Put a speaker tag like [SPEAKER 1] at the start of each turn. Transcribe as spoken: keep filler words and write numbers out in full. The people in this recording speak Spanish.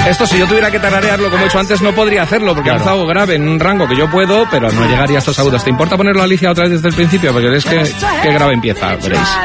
[SPEAKER 1] Esto, si yo tuviera que tararearlo como he hecho antes, no podría hacerlo, porque
[SPEAKER 2] Claro.
[SPEAKER 1] he empezado grave en un rango que yo puedo, pero no llegaría a estos agudos. ¿Te importa ponerlo, Alicia, otra vez desde el principio? Porque ves que, que grave empieza, veréis.